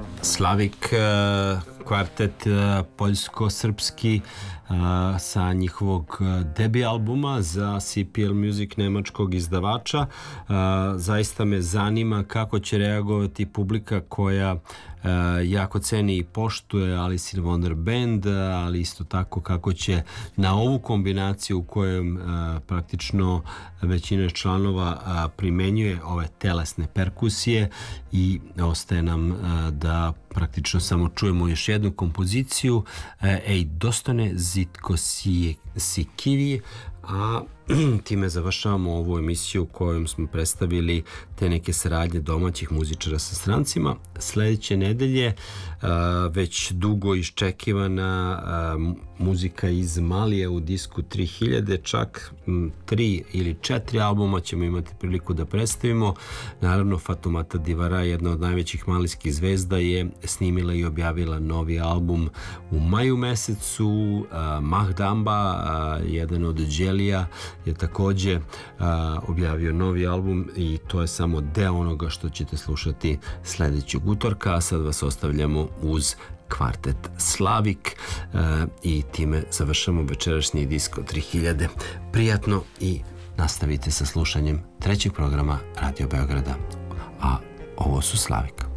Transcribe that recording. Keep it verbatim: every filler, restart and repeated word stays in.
Slavik, kvartet poljsko-srpski sa njihovog debi albuma za C P L Music nemačkog izdavača. Zaista me zanima kako će reagovati publika koja jako ceni i poštuje Alice in Wonder Band, ali isto tako kako će na ovu kombinaciju u kojem praktično većina članova primenjuje ove telesne perkusije i ostaje nam da praktično samo čujemo još jednu kompoziciju Ej dostane zitko si kivi, a time završavamo ovu emisiju u kojom smo predstavili te neke saradnje domaćih muzičara sa strancima. Sljedeće nedelje već dugo iščekivana muzika iz Malije u disku tri hiljade, čak tri ili četiri albuma ćemo imati priliku da predstavimo. Naravno, Fatoumata Diawara, jedna od najvećih malijskih zvezda, je snimila i objavila novi album u maju mesecu. Mahdamba, jedan od Dželija, je također objavio novi album i to je samo deo onoga što ćete slušati sljedećeg utorka, a sad vas ostavljamo uz kvartet Slavik i time završamo večerašnji disko tri hiljade. Prijatno i nastavite sa slušanjem trećeg programa Radio Beograda, a ovo su Slavik.